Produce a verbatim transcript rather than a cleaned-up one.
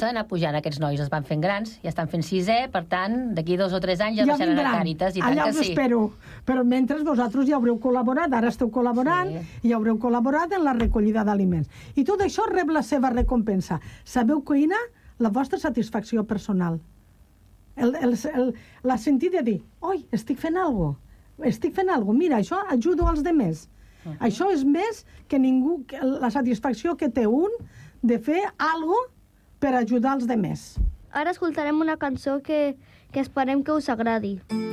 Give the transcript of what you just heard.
comença a anar pujant. Aquests nois es van fent grans, ja estan fent sisè, per tant, d'aquí dos o tres anys ja, ja deixaran a Càritas. I tant allà que us sí. espero. Però mentre vosaltres ja haureu col·laborat, ara esteu col·laborant, sí. I haureu col·laborat en la recollida d'aliments. I tot això rep la seva recompensa. Sabeu quina? La vostra satisfacció personal. El, el, el, la sentit de dir, oi, estic fent alguna cosa, estic fent alguna cosa, mira, això ajudo als demés. Uh -huh. Això és més que ningú, que la satisfacció que té un de fer alguna cosa per ajudar els demés. Ara escoltarem una cançó que, que esperem que us agradi.